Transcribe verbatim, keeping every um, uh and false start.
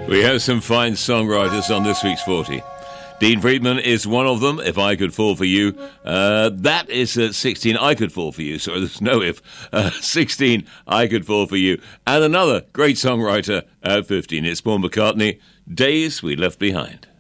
We have some fine songwriters on this week's forty. Dean Friedman is one of them. If I Could Fall For You. Uh, that is at sixteen, I Could Fall For You. So there's no if. Uh, sixteen, I Could Fall For You. And another great songwriter at fifteen. It's Paul McCartney, Days We Left Behind.